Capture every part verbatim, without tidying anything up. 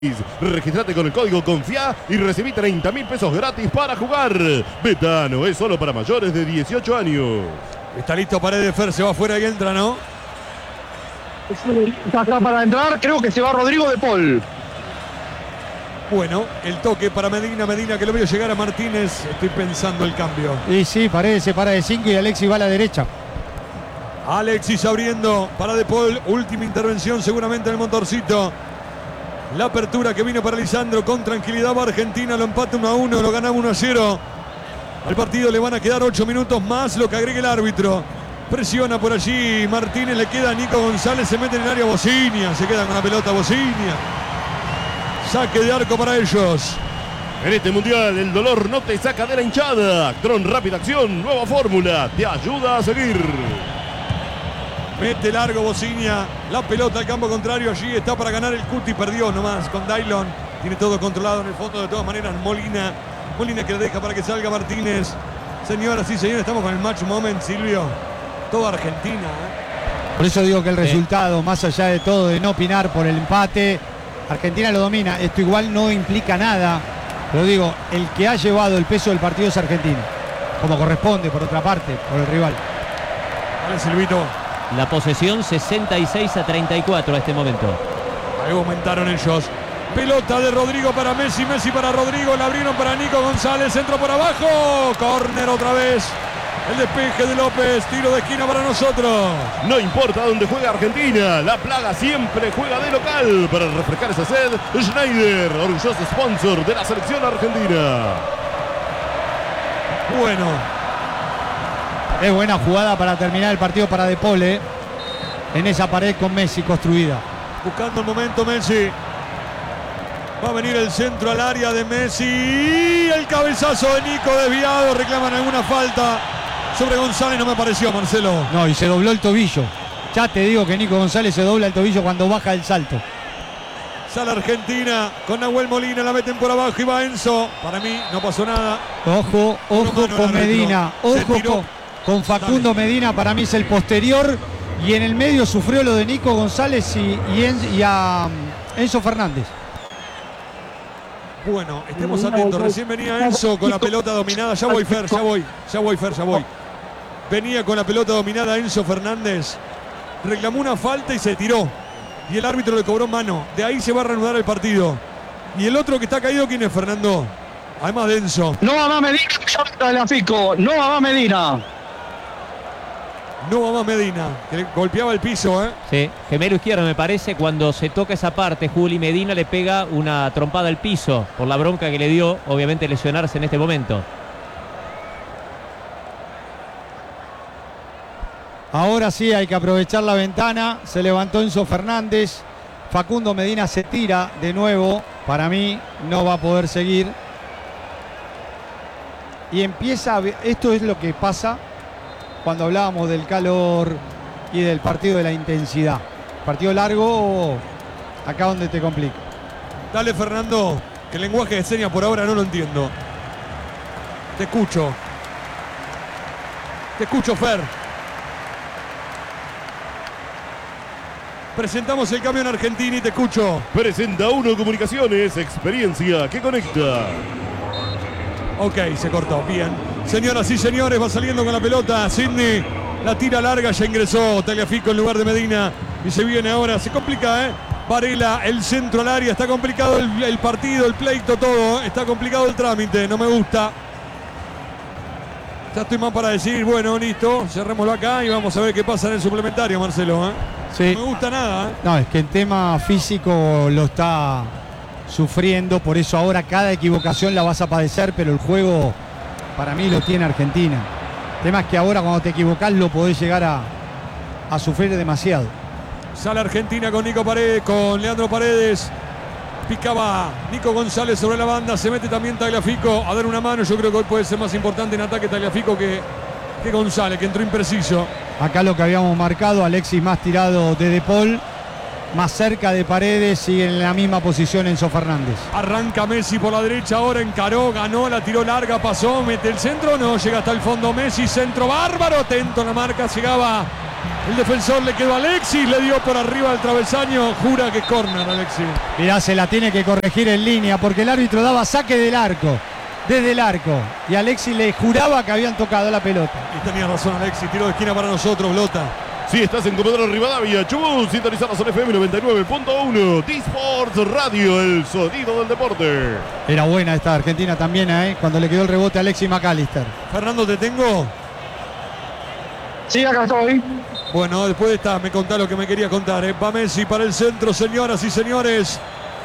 Registrate con el código CONFIA y recibí treinta mil pesos gratis para jugar. Betano es solo para mayores de dieciocho años. Está listo Paredes, Fer, se va afuera y entra, ¿no? Está acá para entrar, creo que se va Rodrigo de Paul. Bueno, el toque para Medina, Medina que lo veo llegar a Martínez. Estoy pensando el cambio. Y sí, Paredes se para de cinco y Alexis va a la derecha. Alexis abriendo para De Paul. Última intervención seguramente en el motorcito. La apertura que vino para Lisandro con tranquilidad va Argentina. Lo empata uno a uno, lo ganamos uno a cero. Al partido le van a quedar ocho minutos más, lo que agregue el árbitro. Presiona por allí Martínez, le queda a Nico González, se mete en el área Bocinia. Se queda con la pelota Bocinia. Saque de arco para ellos. En este mundial el dolor no te saca de la hinchada. Actron Rápida Acción, nueva fórmula, te ayuda a seguir. Mete largo Bocinia, la pelota al campo contrario, allí está para ganar el Cuti, perdió nomás con Dailon, tiene todo controlado en el fondo de todas maneras Molina, Molina que le deja para que salga Martínez. Señoras y señores, estamos con el match moment, Silvio, toda Argentina, ¿eh? Por eso digo que el resultado, más allá de todo, de no opinar por el empate, Argentina lo domina. Esto igual no implica nada, pero digo, el que ha llevado el peso del partido es Argentina, como corresponde, por otra parte, por el rival. Vale, Silvito. La posesión sesenta y seis a treinta y cuatro a este momento. Ahí aumentaron ellos. Pelota de Rodrigo para Messi, Messi para Rodrigo, la abrieron para Nico González, centro por abajo, córner otra vez. El despeje de López, tiro de esquina para nosotros. No importa dónde juega Argentina, la plaga siempre juega de local. Para refrescar esa sed, Schneider, orgulloso sponsor de la selección argentina. Bueno. Es buena jugada para terminar el partido para De Paul, ¿eh? En esa pared con Messi construida. Buscando el momento Messi. Va a venir el centro al área de Messi. Y el cabezazo de Nico desviado. Reclaman alguna falta sobre González. No me pareció, Marcelo. No, y se dobló el tobillo. Ya te digo que Nico González se dobla el tobillo cuando baja el salto. Sale Argentina con Nahuel Molina. La meten por abajo y va Enzo. Para mí no pasó nada. Ojo, ojo con Medina. Ojo con... Con Facundo Medina, para mí es el posterior, y en el medio sufrió lo de Nico González y, y, en, y a Enzo Fernández. Bueno, estemos atentos. Recién venía Enzo con la pelota dominada. Ya voy, Fer, ya voy. Ya voy, Fer, ya voy. Venía con la pelota dominada Enzo Fernández. Reclamó una falta y se tiró. Y el árbitro le cobró mano. De ahí se va a reanudar el partido. Y el otro que está caído, ¿quién es, Fernando? Además de Enzo. No va más Medina, ya la fico. No va más Medina. No va más Medina, que golpeaba el piso, ¿eh? Sí, gemelo izquierdo me parece. Cuando se toca esa parte, Juli Medina le pega una trompada al piso por la bronca que le dio, obviamente, lesionarse en este momento. Ahora sí hay que aprovechar la ventana. Se levantó Enzo Fernández. Facundo Medina se tira de nuevo. Para mí no va a poder seguir. Y empieza a ver, esto es lo que pasa cuando hablábamos del calor y del partido de la intensidad. Partido largo, acá donde te complica. Dale, Fernando, que el lenguaje de señas por ahora no lo entiendo. Te escucho. Te escucho, Fer. Presentamos el cambio en Argentina y te escucho. Presenta Uno Comunicaciones, experiencia que conecta. Ok, se cortó, bien. Señoras y señores, va saliendo con la pelota Sidney. La tira larga, ya ingresó Tagliafico en lugar de Medina. Y se viene ahora, se complica, ¿eh? Varela, el centro al área. Está complicado el, el partido, el pleito, todo. Está complicado el trámite, no me gusta. Ya estoy más para decir, bueno, listo, cerrémoslo acá y vamos a ver qué pasa en el suplementario, Marcelo, ¿eh? Sí. No me gusta nada, ¿eh? No, es que en tema físico lo está sufriendo, por eso ahora cada equivocación la vas a padecer, pero el juego para mí lo tiene Argentina. El tema es que ahora cuando te equivocás lo podés llegar a, a sufrir demasiado. Sale Argentina con Nico Paredes, con Leandro Paredes. Picaba Nico González sobre la banda, se mete también Tagliafico a dar una mano. Yo creo que hoy puede ser más importante en ataque Tagliafico que, que González, que entró impreciso. Acá lo que habíamos marcado, Alexis más tirado de De Paul, más cerca de Paredes y en la misma posición Enzo Fernández. Arranca Messi por la derecha, ahora encaró, ganó, la tiró larga, pasó, mete el centro, no, llega hasta el fondo Messi, centro bárbaro, atento en la marca, llegaba El defensor le quedó a Alexis, le dio por arriba del travesaño. Jura que es córner, Alexis. Mirá, se la tiene que corregir en línea porque el árbitro daba saque del arco, desde el arco. Y Alexis le juraba que habían tocado la pelota. Y tenía razón Alexis, tiro de esquina para nosotros, Blota. Sí, estás en Comodoro Rivadavia, Chubut, sintonizados en F M noventa y nueve punto uno, D-Sports Radio, el sonido del deporte. Era buena esta Argentina también, ¿eh? Cuando le quedó el rebote a Alexis McAllister. Fernando, ¿te tengo? Sí, acá estoy. Bueno, después de esta me contá lo que me quería contar. ¿eh? Va Messi para el centro, señoras y señores.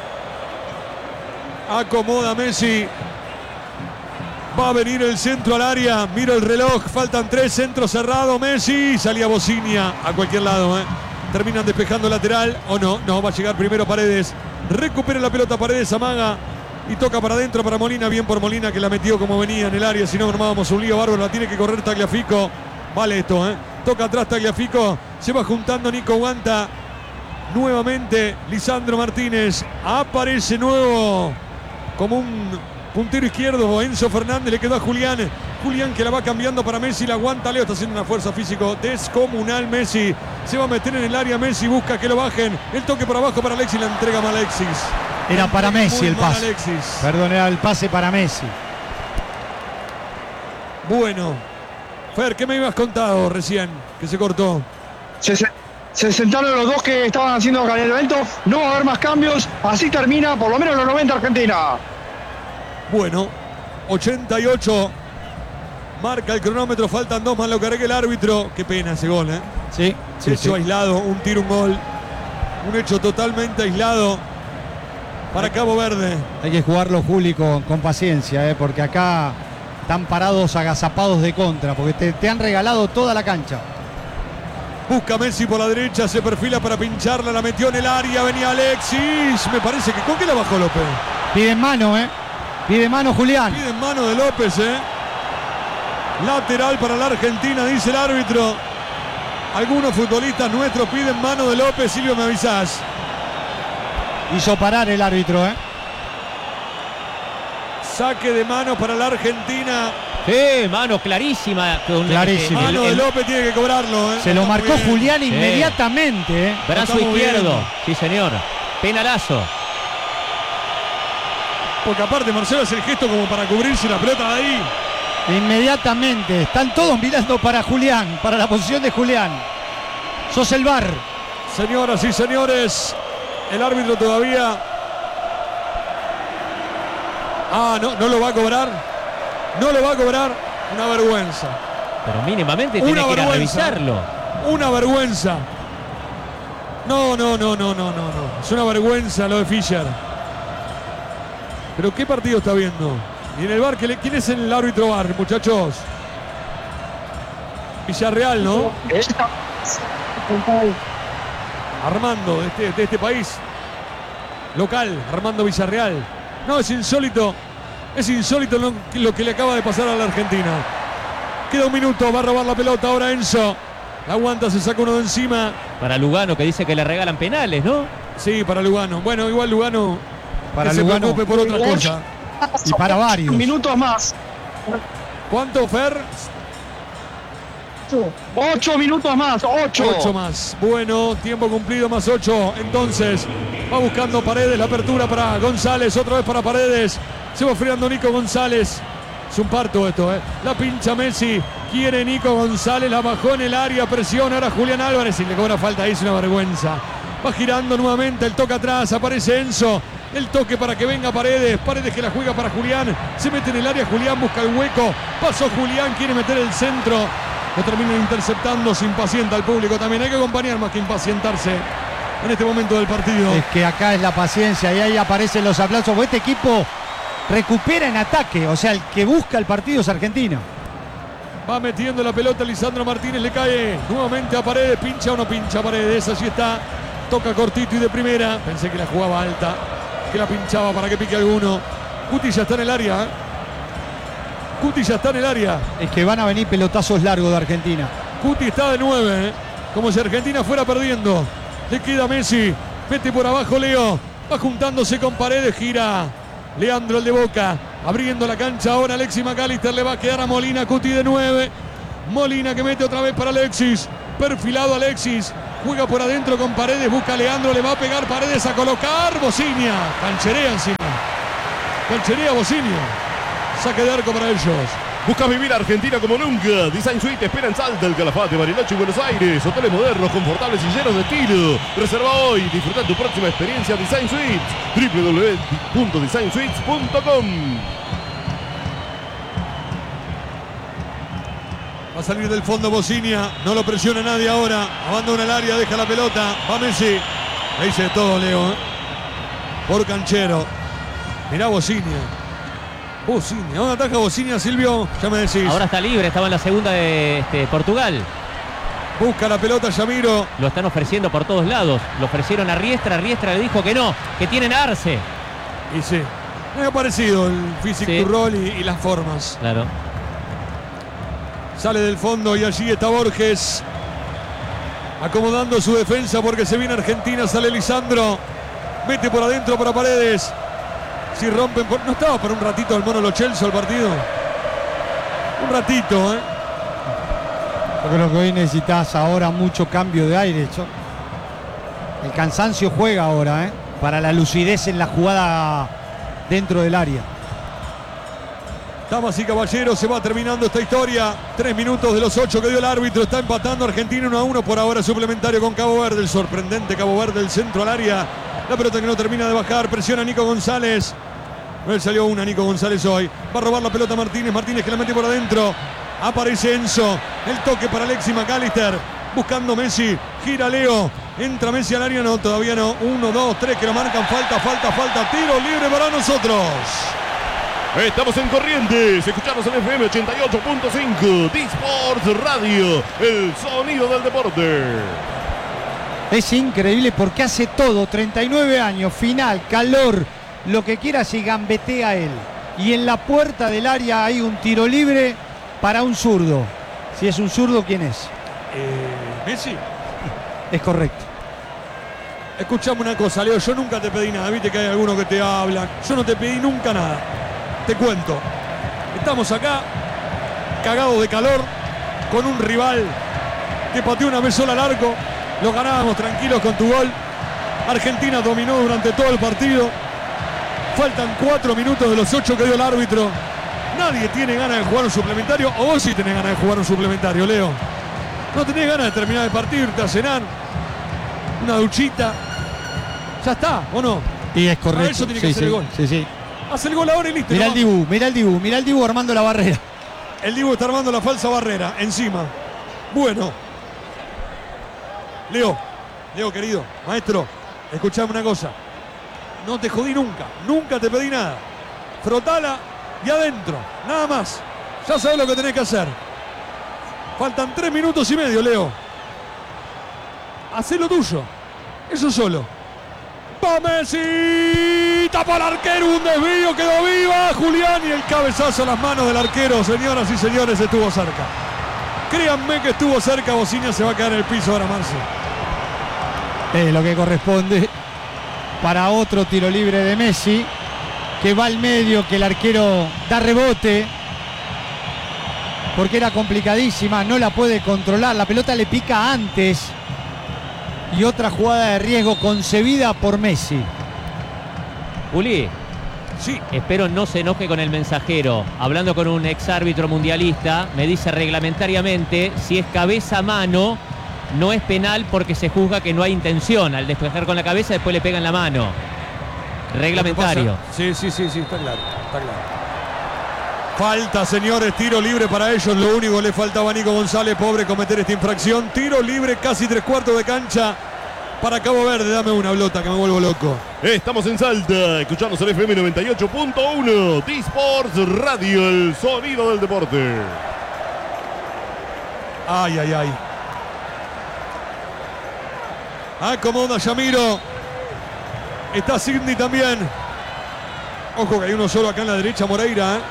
Acomoda Messi. Va a venir el centro al área. Miro el reloj. Faltan tres. Centro cerrado. Messi. Salía Bocinia a cualquier lado. ¿eh? Terminan despejando lateral. O no. No, va a llegar primero Paredes. Recupera la pelota Paredes. Amaga. Y toca para adentro para Molina. Bien por Molina que la metió como venía en el área. Si no, armábamos un lío bárbaro. La tiene que correr Tagliafico. Vale esto, ¿eh? Toca atrás Tagliafico. Se va juntando Nico Guanta. Nuevamente Lisandro Martínez. Aparece nuevo como un puntero izquierdo. Enzo Fernández le quedó a Julián. Julián que la va cambiando para Messi. La aguanta Leo. Está haciendo una fuerza físico descomunal Messi. Se va a meter en el área Messi. Busca que lo bajen. El toque por abajo para Alexis. La entrega a Alexis. Era para Messi Muy el mal pase. Alexis. Perdón, era el pase para Messi. Bueno. Fer, ¿qué me ibas contado recién? Que se cortó. Se, se- se sentaron los dos que estaban haciendo acá en el evento. No va a haber más cambios. Así termina por lo menos los noventa Argentina. Bueno, ochenta y ocho. Marca el cronómetro. Faltan dos más lo carga el árbitro. Qué pena ese gol, ¿eh? Sí, sí, Hecho sí. aislado. Un tiro, un gol. Un hecho totalmente aislado para Cabo Verde. Hay que jugarlo, Juli, con, con paciencia, ¿eh? Porque acá están parados agazapados de contra, porque te, te han regalado toda la cancha. Busca Messi por la derecha. Se perfila para pincharla. La metió en el área. Venía Alexis. Me parece que... ¿Con qué la bajó López? Pide mano, ¿eh? Pide mano Julián. Pide en mano de López, ¿eh? Lateral para la Argentina, dice el árbitro. Algunos futbolistas nuestros piden mano de López. Silvio, me avisás. Hizo parar el árbitro, ¿eh? Saque de mano para la Argentina. Sí, mano clarísima. Con Clarísima. el- Mano el- de López tiene que cobrarlo, ¿eh? Se lo Está muy marcó bien. Julián inmediatamente, ¿eh? brazo Estamos izquierdo. viendo. Sí, señor. Penalazo. Porque aparte Marcelo hace el gesto como para cubrirse la pelota de ahí. Inmediatamente. Están todos mirando para Julián, para la posición de Julián. Sos el V A R. Señoras y señores, el árbitro todavía... Ah, no, no lo va a cobrar. No lo va a cobrar. Una vergüenza. Pero mínimamente tiene Una que ir a vergüenza. revisarlo. Una vergüenza. No, no, no, no, no, no, no. Es una vergüenza lo de Fischer. Pero ¿qué partido está viendo? Y en el bar, ¿quién es el árbitro bar, muchachos? Villarreal, ¿no? Esta- Armando, de este, de este país. Local, Armando Villarreal. No, es insólito. Es insólito lo, lo que le acaba de pasar a la Argentina. Queda un minuto, va a robar la pelota ahora Enzo. La aguanta, se saca uno de encima. Para Lugano, que dice que le regalan penales, ¿no? Sí, para Lugano. Bueno, igual Lugano, Para que se Lugano preocupe por otra cosa. y para varios. Minutos más. ¿Cuánto, Fer? Ocho minutos más. Ocho. Ocho más. Bueno, tiempo cumplido más ocho. Entonces, va buscando Paredes. La apertura para González. Otra vez para Paredes. Se va friando Nico González. Es un parto esto, ¿eh? La pincha Messi. Quiere Nico González. La bajó en el área. Presiona ahora Julián Álvarez. Y le cobra falta ahí. Es una vergüenza. Va girando nuevamente. El toque atrás. Aparece Enzo. El toque para que venga Paredes. Paredes que la juega para Julián. Se mete en el área. Julián busca el hueco. Pasó Julián. Quiere meter el centro. Lo terminan interceptando. Se impacienta al público también. Hay que acompañar más que impacientarse en este momento del partido. Es que acá es la paciencia y ahí aparecen los aplausos. Porque este equipo recupera en ataque. O sea, el que busca el partido es Argentina. Va metiendo la pelota Lisandro Martínez. Le cae nuevamente a Paredes. Pincha o no pincha Paredes. Así está. Toca cortito y de primera. Pensé que la jugaba alta. Que la pinchaba para que pique alguno. Cuti ya está en el área. ¿eh? Cuti ya está en el área. Es que van a venir pelotazos largos de Argentina. Cuti está de nueve. ¿eh? Como si Argentina fuera perdiendo. Le queda Messi. Mete por abajo Leo. Va juntándose con Paredes. Gira Leandro, el de Boca. Abriendo la cancha ahora Alexis McAllister. Le va a quedar a Molina. Cuti de nueve. Molina que mete otra vez para Alexis. perfilado Alexis. Juega por adentro con Paredes. Busca a Leandro. Le va a pegar Paredes a colocar. Bocinia. Cancherea encima. Cancherea Bocinia. Saque de arco para ellos. Buscas vivir Argentina como nunca. Design Suite espera en Salta, el Calafate, Bariloche y Buenos Aires. Hoteles modernos, confortables y llenos de estilo. Reserva hoy. Disfruta tu próxima experiencia Design Suite. doble u doble u doble u punto design suites punto com. Va a salir del fondo Bocinia. No lo presiona nadie ahora. Abandona el área, deja la pelota. Va Messi. Le dice de todo, Leo. ¿eh? Por Canchero. Mirá Bocinia. Bocinia. ¿Dónde ataja Bocinia, Silvio? Ya me decís. Ahora está libre, estaba en la segunda de este, Portugal. Busca la pelota Yamiro. Lo están ofreciendo por todos lados. Lo ofrecieron a Riestra. Riestra le dijo que no, que tienen a Arce. Y sí. Me ha parecido el físico Sí. rol y, y las formas. Claro. Sale del fondo y allí está Borges. Acomodando su defensa porque se viene Argentina. Sale Lisandro. Mete por adentro para Paredes. Si rompen por... ¿No estaba para un ratito el mono Lo Celso el partido? Un ratito, ¿eh? Yo creo que hoy necesitas ahora mucho cambio de aire. Yo- El cansancio juega ahora, ¿eh? Para la lucidez en la jugada dentro del área. Damas y caballeros, se va terminando esta historia. Tres minutos de los ocho que dio el árbitro. Está empatando Argentina uno a uno por ahora. Suplementario con Cabo Verde. El sorprendente Cabo Verde, el centro al área. La pelota que no termina de bajar. Presiona Nico González. No le salió una Nico González hoy. Va a robar la pelota Martínez. Martínez que la mete por adentro. Aparece Enzo. El toque para Alexis McAllister. Buscando Messi. Gira Leo. Entra Messi al área. No, todavía no. Uno, dos, tres que lo marcan. Falta, falta, falta. Tiro libre para nosotros. Estamos en Corrientes, escuchamos en F M ochenta y ocho punto cinco, D-Sports Radio, el sonido del deporte. Es increíble porque hace todo, treinta y nueve años, final, calor, lo que quieras y gambetea él. Y en la puerta del área hay un tiro libre para un zurdo. Si es un zurdo, ¿quién es? Eh, Messi. Es correcto. Escuchame una cosa, Leo, yo nunca te pedí nada, viste que hay algunos que te hablan. Yo no te pedí nunca nada. Te cuento. Estamos acá, cagados de calor, con un rival que pateó una vez sola al arco. Lo ganábamos tranquilos con tu gol. Argentina dominó durante todo el partido. Faltan cuatro minutos de los ocho que dio el árbitro. Nadie tiene ganas de jugar un suplementario. O vos sí tenés ganas de jugar un suplementario, Leo. No tenés ganas de terminar de partir, irte a cenar. Una duchita. Ya está, ¿o no? Y es correcto. Para eso tiene que sí, hacer sí, el gol. Sí, sí. Hace el gol ahora y listo. Mirá el nomás. Dibu, mirá el Dibu, mirá el Dibu armando la barrera. El Dibu está armando la falsa barrera encima. Bueno. Leo, Leo querido, maestro, escuchame una cosa. No te jodí nunca, nunca te pedí nada. Frotala y adentro, nada más. Ya sabes lo que tenés que hacer. Faltan tres minutos y medio, Leo. Hacé lo tuyo. Eso solo. ¡Va Messi! Tapa al arquero, un desvío, quedó viva Julián y el cabezazo a las manos del arquero. Señoras y señores, estuvo cerca. Créanme que estuvo cerca. Bocinia se va a quedar en el piso ahora, Marce. Es lo que corresponde para otro tiro libre de Messi, que va al medio, que el arquero da rebote, porque era complicadísima, no la puede controlar, la pelota le pica antes. Y otra jugada de riesgo concebida por Messi. Uli, Sí. espero no se enoje con el mensajero. Hablando con un ex árbitro mundialista, me dice reglamentariamente, si es cabeza a mano, no es penal porque se juzga que no hay intención. Al despejar con la cabeza, después le pegan la mano. Reglamentario. Sí, sí, sí, sí, está claro, está claro. Falta, señores, tiro libre para ellos. Lo único que le faltaba a Nico González, pobre, cometer esta infracción. Tiro libre, casi tres cuartos de cancha para Cabo Verde. Dame una blota que me vuelvo loco. Estamos en Salta, escuchamos en F M noventa y ocho punto uno, D-Sports Radio, el sonido del deporte. Ay, ay, ay. Acomoda Yamiro. Está Sidney también. Ojo que hay uno solo acá en la derecha, Moreira, ¿eh?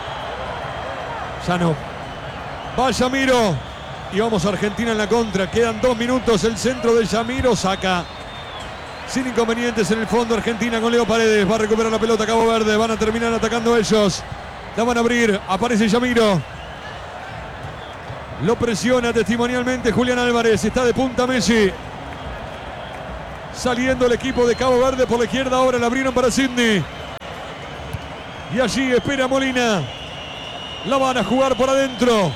Ya no. Va Yamiro. Y vamos a Argentina en la contra. Quedan dos minutos. El centro de Yamiro saca. Sin inconvenientes en el fondo. Argentina con Leo Paredes. Va a recuperar la pelota Cabo Verde. Van a terminar atacando ellos. La van a abrir. Aparece Yamiro. Lo presiona testimonialmente Julián Álvarez. Está de punta Messi. Saliendo el equipo de Cabo Verde por la izquierda. Ahora la abrieron para Sidney. Y allí espera Molina. La van a jugar por adentro.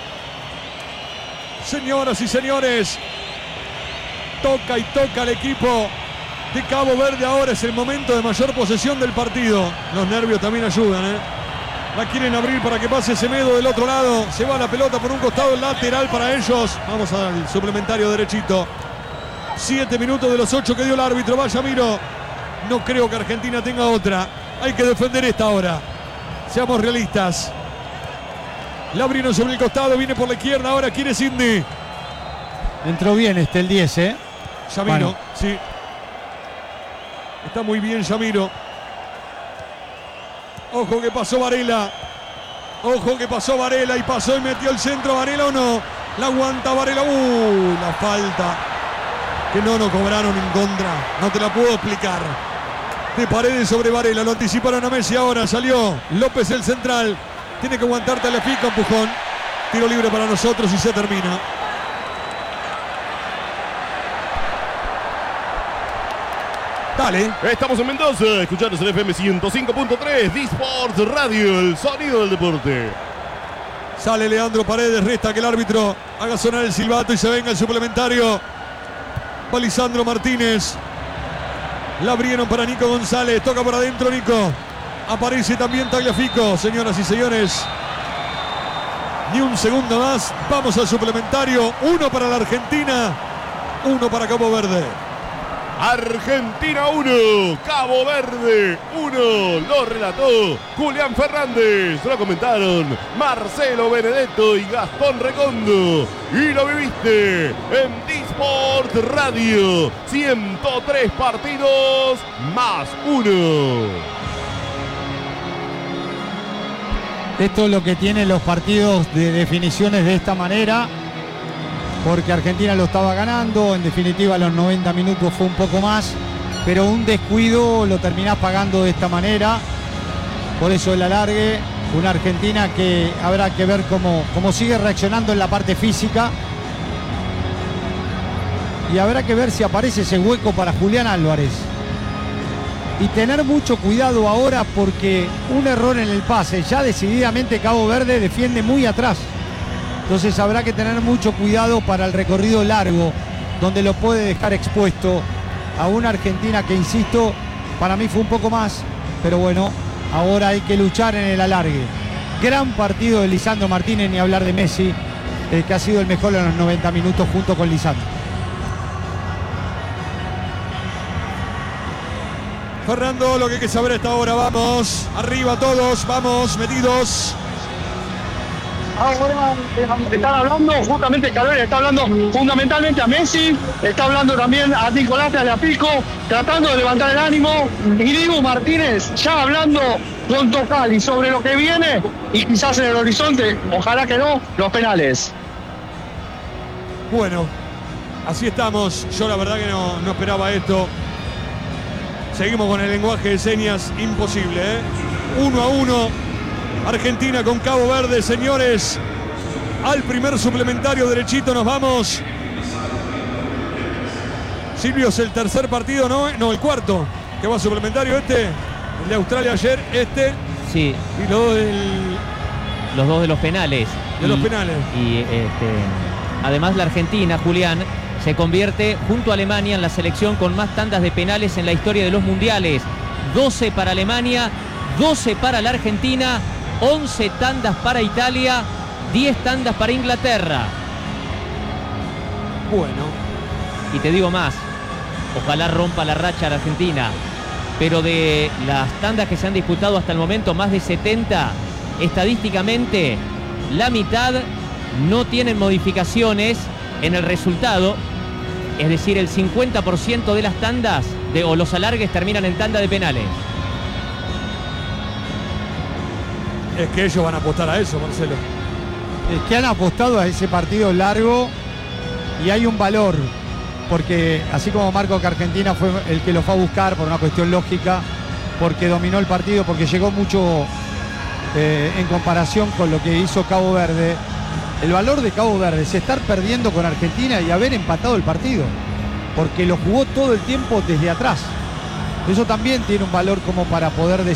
Señoras y señores. Toca y toca el equipo de Cabo Verde. Ahora es el momento de mayor posesión del partido. Los nervios también ayudan, ¿eh? La quieren abrir para que pase Semedo del otro lado. Se va la pelota por un costado lateral para ellos. Vamos al suplementario derechito. Siete minutos de los ocho que dio el árbitro. Vaya Miro. No creo que Argentina tenga otra. Hay que defender esta ahora. Seamos realistas. La abrieron sobre el costado. Viene por la izquierda. Ahora quiere Sidney. Entró bien este el diez, ¿eh? Yamiro, Bueno. sí. Está muy bien Yamiro. Ojo que pasó Varela. Ojo que pasó Varela y pasó y metió el centro. Varela o no. La aguanta Varela. Uy, la falta. Que no nos cobraron en contra. No te la puedo explicar. De Paredes sobre Varela. Lo anticiparon a Messi ahora. Salió López el central. Tiene que aguantarte la pica, empujón. Tiro libre para nosotros y se termina. Dale. Estamos en Mendoza, escuchando el F M ciento cinco punto tres, D-Sports Radio, el sonido del deporte. Sale Leandro Paredes, resta que el árbitro haga sonar el silbato y se venga el suplementario. Va Lisandro Martínez. La abrieron para Nico González. Toca por adentro Nico. Aparece también Tagliafico. Señoras y señores, ni un segundo más. Vamos al suplementario. Uno para la Argentina, uno para Cabo Verde. Argentina uno, Cabo Verde uno. Lo relató Julián Fernández. Lo comentaron Marcelo Benedetto y Gastón Recondo. Y lo viviste en D-Sport Radio. ciento tres partidos más uno. Esto es lo que tienen los partidos de definiciones de esta manera, porque Argentina lo estaba ganando, en definitiva los noventa minutos fue un poco más, pero un descuido lo terminás pagando de esta manera. Por eso el alargue, una Argentina que habrá que ver cómo, cómo sigue reaccionando en la parte física, y habrá que ver si aparece ese hueco para Julián Álvarez. Y tener mucho cuidado ahora, porque un error en el pase, ya decididamente Cabo Verde defiende muy atrás. Entonces habrá que tener mucho cuidado para el recorrido largo, donde lo puede dejar expuesto a una Argentina que, insisto, para mí fue un poco más, pero bueno, ahora hay que luchar en el alargue. Gran partido de Lisandro Martínez, ni hablar de Messi, eh, que ha sido el mejor en los noventa minutos junto con Lisandro. Fernando, lo que hay que saber a esta hora. Vamos, arriba todos, vamos, metidos. Ahora están hablando, justamente Calori está hablando fundamentalmente a Messi, está hablando también a Nicolás Tagliafico, tratando de levantar el ánimo, y Diego Martínez ya hablando con Tocali sobre lo que viene y quizás en el horizonte, ojalá que no, los penales. Bueno, así estamos. Yo la verdad que no, no esperaba esto. Seguimos con el lenguaje de señas, imposible, ¿eh? Uno a uno. Argentina con Cabo Verde, señores. Al primer suplementario derechito nos vamos. Silvio, es el tercer partido, ¿no? No, el cuarto. Que va a suplementario este. El de Australia ayer, este. Sí. Y luego del... Los dos de los penales. De y, los penales. Y este, además la Argentina, Julián, se convierte junto a Alemania en la selección con más tandas de penales en la historia de los mundiales. doce para Alemania, doce para la Argentina, once tandas para Italia, diez tandas para Inglaterra. Bueno. Y te digo más, ojalá rompa la racha la Argentina, pero de las tandas que se han disputado hasta el momento, más de setenta, estadísticamente la mitad no tienen modificaciones en el resultado, es decir, el cincuenta por ciento de las tandas de, o los alargues terminan en tanda de penales. Es que ellos van a apostar a eso, Marcelo. Es que han apostado a ese partido largo y hay un valor, porque así como marco que Argentina fue el que lo fue a buscar por una cuestión lógica, porque dominó el partido, porque llegó mucho eh, en comparación con lo que hizo Cabo Verde, el valor de Cabo Verde es estar perdiendo con Argentina y haber empatado el partido, porque lo jugó todo el tiempo desde atrás. Eso también tiene un valor como para poder decir